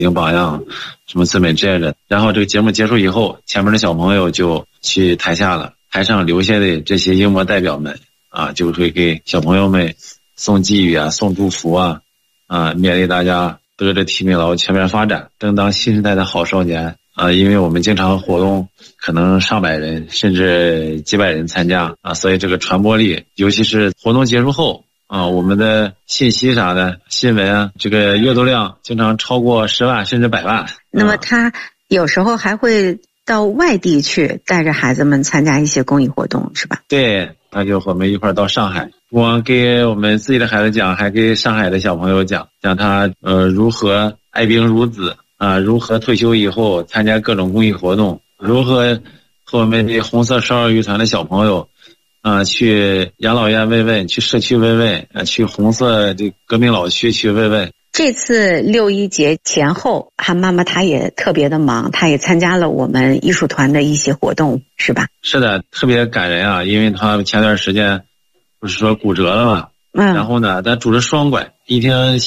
领榜样什么资本之类的。然后这个节目结束以后，前面的小朋友就去台下了，台上留下的这些英模代表们就会给小朋友们送寄语送祝福勉励大家德智体美劳全面发展，登当新时代的好少年因为我们经常活动可能上百人甚至几百人参加所以这个传播力，尤其是活动结束后我们的信息啥的新闻这个阅读量经常超过10万甚至100万。 那么他有时候还会到外地去带着孩子们参加一些公益活动，是吧？ 对，他就和我们一块到上海，不光给我们自己的孩子讲，还给上海的小朋友讲他如何爱兵如子如何退休以后参加各种公益活动，如何和我们的红色少儿渔团的小朋友去养老院慰问，去社区慰问去红色的革命老区去慰问。 这次6·1节前后，韩妈妈她也特别的忙，她也参加了我们艺术团的一些活动，是吧？ 是的，特别感人因为她前段时间不是说骨折了嘛，然后呢，她拄着双拐，一天